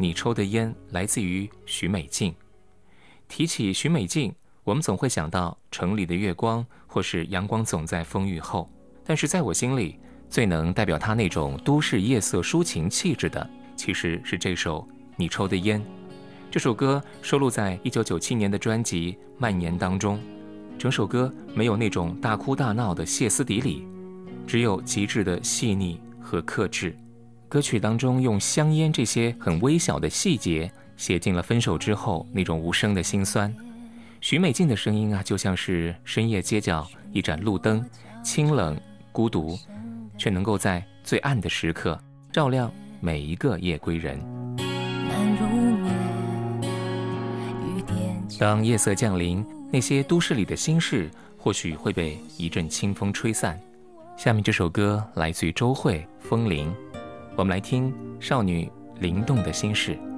你抽的烟来自于许美静。提起许美静，我们总会想到城里的月光，或是阳光总在风雨后。但是在我心里，最能代表她那种都市夜色抒情气质的，其实是这首《你抽的烟》。这首歌收录在1997年的专辑《蔓延》当中。整首歌没有那种大哭大闹的歇斯底里，只有极致的细腻和克制。歌曲当中用香烟这些很微小的细节写进了分手之后那种无声的心酸。许美静的声音就像是深夜街角一盏路灯，清冷孤独，却能够在最暗的时刻照亮每一个夜归人。当夜色降临，那些都市里的心事或许会被一阵清风吹散。下面这首歌来自于周蕙《风铃》，我们来听少女灵动的心事。